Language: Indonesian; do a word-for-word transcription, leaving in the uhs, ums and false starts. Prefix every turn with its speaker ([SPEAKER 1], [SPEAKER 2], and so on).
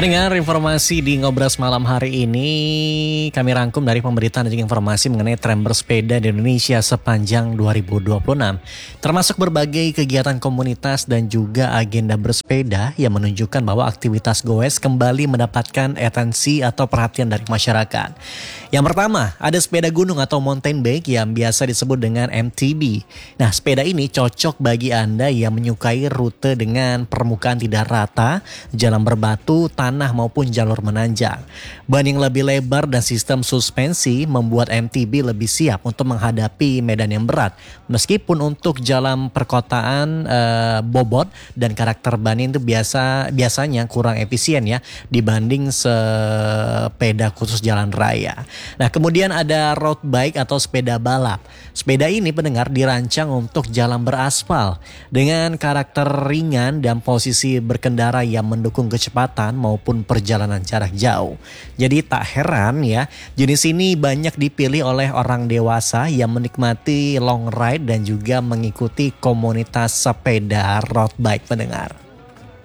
[SPEAKER 1] Pendengar, informasi di Ngobras malam hari ini kami rangkum dari pemberitaan dan juga informasi mengenai tren bersepeda di Indonesia sepanjang dua ribu dua puluh enam. Termasuk berbagai kegiatan komunitas dan juga agenda bersepeda yang menunjukkan bahwa aktivitas goes kembali mendapatkan atensi atau perhatian dari masyarakat. Yang pertama, ada sepeda gunung atau mountain bike yang biasa disebut dengan M T B. Nah, sepeda ini cocok bagi Anda yang menyukai rute dengan permukaan tidak rata, jalan berbatu, tanah maupun jalur menanjak. Ban yang lebih lebar dan sistem suspensi membuat M T B lebih siap untuk menghadapi medan yang berat. Meskipun untuk jalan perkotaan eh, bobot dan karakter ban itu biasa biasanya kurang efisien ya dibanding sepeda khusus jalan raya. Nah, kemudian ada road bike atau sepeda balap. Sepeda ini pendengar dirancang untuk jalan beraspal dengan karakter ringan dan posisi berkendara yang mendukung kecepatan maupun perjalanan jarak jauh. Jadi tak heran ya, jenis ini banyak dipilih oleh orang dewasa yang menikmati long ride dan juga mengikuti komunitas sepeda road bike pendengar.